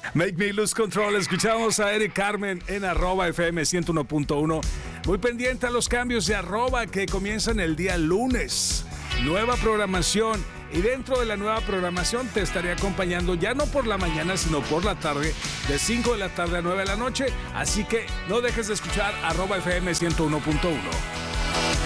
Make Me Lose Control. Escuchamos a Eric Carmen en @FM 101.1. Muy pendiente a los cambios de @ que comienzan el día lunes. Nueva programación. Y dentro de la nueva programación te estaré acompañando ya no por la mañana, sino por la tarde, de 5 de la tarde a 9 de la noche. Así que no dejes de escuchar @FM 101.1.